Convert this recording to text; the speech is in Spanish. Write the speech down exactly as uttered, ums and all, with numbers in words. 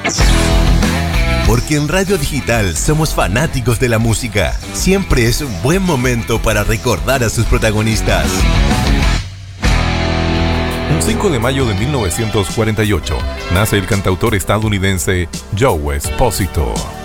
Porque en Radio Digital somos fanáticos de la música. Siempre es un buen momento para recordar a sus protagonistas. Un cinco de mayo de mil novecientos cuarenta y ocho nace el cantautor estadounidense Joe Esposito.